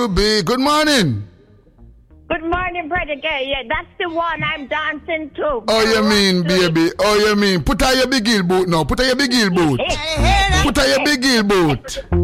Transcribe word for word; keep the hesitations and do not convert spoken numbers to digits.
to be. Good morning. Good morning, brother girl. Yeah, that's the one I'm dancing to. Oh, you mean, baby? Oh, you mean? Put on your big heel boot now. Put on your big heel boot. Put on your big heel boot.